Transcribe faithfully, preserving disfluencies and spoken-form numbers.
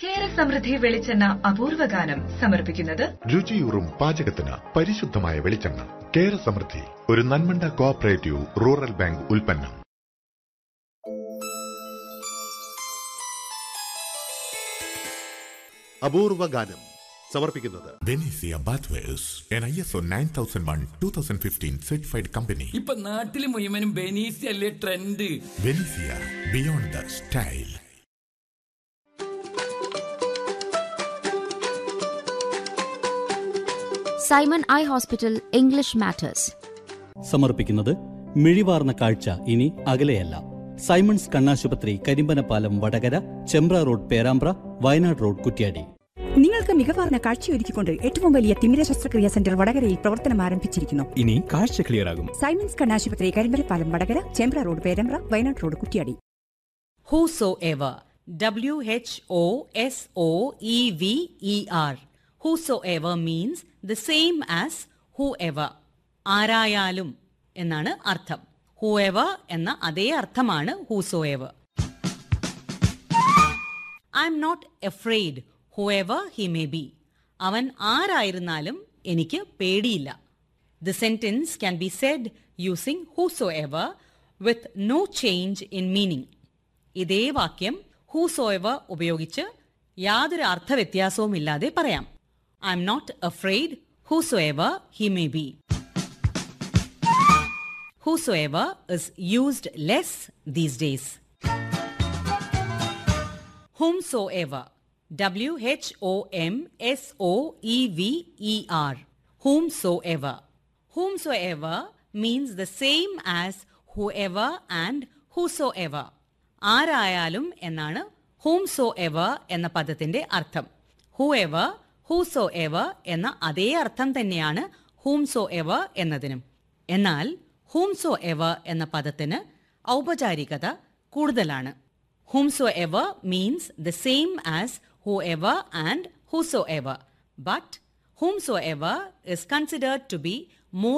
കേര സമൃദ്ധി വെളിച്ചെണ്ണ അപൂർവ ഗാനം സമർപ്പിക്കുന്നത് രുചിയൂറും പാചകത്തിന് പരിശുദ്ധമായ വെളിച്ചെണ്ണ. കേര സമൃദ്ധി, ഒരു നന്മണ്ട കോഓപ്പറേറ്റീവ് റൂറൽ ബാങ്ക് ഉൽപ്പന്നം. അപൂർവ ഗാനം സമർപ്പിക്കുന്നത് Venezia ബാത്വേഴ്സ്, N I S O nine thousand one two thousand fifteen certified company. ഇപ്പൊ നാട്ടില് മുഴുവനും വെനീസിയ അല്ലേ trend. Venezia, beyond the style. Simon eye hospital English matters സമർപ്പിക്കുന്നത് മിഴിവാർന്ന കാഴ്ച ഇനി അകലെയല്ല. സൈമൺസ് കണ്ണാശുപത്രി, കരിമ്പനപ്പാലം, വടകര, ചെമ്പ്ര റോഡ്, പേരാമ്പ്ര, വയനാട് റോഡ്, കുറ്റ്യാടി. നിങ്ങൾക്ക് മികവാർന്ന കാഴ്ചയൊരുക്കിക്കൊണ്ട് ഏറ്റവും വലിയ തിമിര ശസ്ത്രക്രിയാ സെന്റർ വടകരയിൽ പ്രവർത്തനം ആരംഭിച്ചിരിക്കുന്നു. ഇനി കാഴ്ച ക്ലിയർ ആകും. സൈമൺസ് കണ്ണാശുപത്രി, Karimbanapalam, Vadakara, Chembra road, Perambra, Wayanad road, Kuttiadi. Whosoever, W H O S O E V E R. Whosoever means the same as whoever. ആരായാലും എന്നാണ് അർത്ഥം. whoever എന്ന അതേ അർത്ഥമാണ് whosoever. I am not afraid whoever he may be. അവൻ ആരായിരുന്നാലും എനിക്ക് പേടിയില്ല. The sentence can be said using whosoever with no change in meaning. ഇതേ വാക്യം whosoever ഉപയോഗിച്ച് യാതൊരു അർത്ഥവ്യത്യാസവുമില്ലാതെ പറയാം. I am not afraid whosoever he may be. Whosoever is used less these days. Whomsoever, W H O M S O E V E R. Whomsoever. Whomsoever means the same as whoever and whosoever. ആരായാലും എന്നാണ് whomsoever എന്ന പദത്തിന്റെ അർത്ഥം. whoever, whosoever എന്ന അതേ അർത്ഥം തന്നെയാണ് whomsoever എന്നതിനും. എന്നാൽ whomsoever എന്ന പദത്തിന് ഔപചാരികത കൂടുതലാണ്. whomsoever means the same as whoever and whosoever, but whomsoever is considered to be